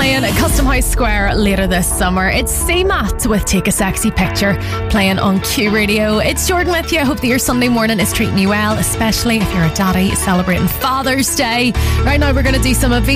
playing at Custom House Square later this summer. It's CMAT with Take a Sexy Picture playing on Q Radio. It's Jordan with you. I hope that your Sunday morning is treating you well, especially if you're a daddy celebrating Father's Day. Right now we're going to do some of